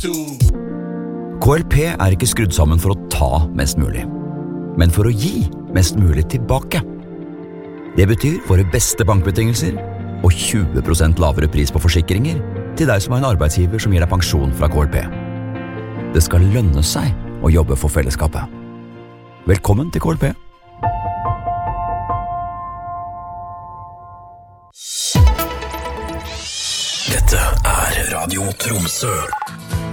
KLP er ikke skrudd sammen for å ta mest mulig, men for å gi mest mulig tilbake. Det betyr våre beste bankbetingelser og 20% lavere pris på forsikringer til deg som har en arbeidsgiver som gir deg pensjon fra KLP. Det skal lønne seg å jobbe for fellesskapet. Velkommen til KLP. Dette er Radio Tromsø.